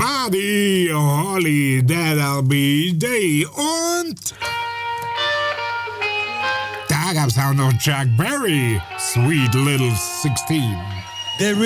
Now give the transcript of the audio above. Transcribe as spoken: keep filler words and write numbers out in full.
Buddy Holly, That'll Be Day und da gab's auch noch Chuck Berry, Sweet Little Sixteen. There